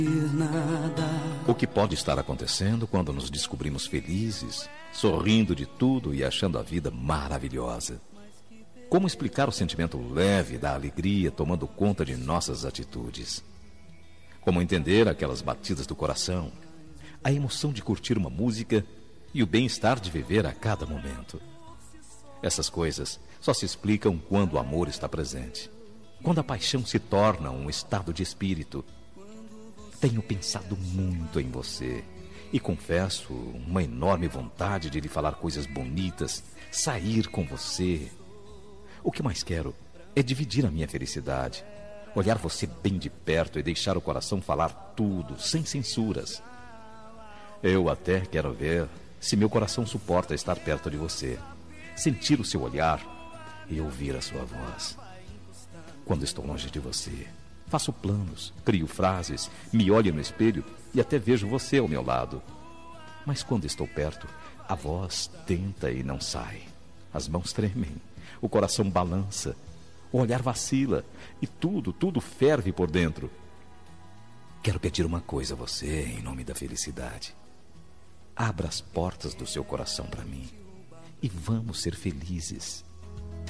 O que pode estar acontecendo quando nos descobrimos felizes, sorrindo de tudo e achando a vida maravilhosa? Como explicar o sentimento leve da alegria tomando conta de nossas atitudes? Como entender aquelas batidas do coração, a emoção de curtir uma música e o bem-estar de viver a cada momento? Essas coisas só se explicam quando o amor está presente, quando a paixão se torna um estado de espírito. Tenho pensado muito em você e confesso uma enorme vontade de lhe falar coisas bonitas, sair com você. O que mais quero é dividir a minha felicidade, olhar você bem de perto e deixar o coração falar tudo, sem censuras. Eu até quero ver se meu coração suporta estar perto de você, sentir o seu olhar e ouvir a sua voz. Quando estou longe de você, faço planos, crio frases, me olho no espelho e até vejo você ao meu lado. Mas quando estou perto, a voz tenta e não sai. As mãos tremem, o coração balança, o olhar vacila e tudo ferve por dentro. Quero pedir uma coisa a você em nome da felicidade. Abra as portas do seu coração para mim e vamos ser felizes.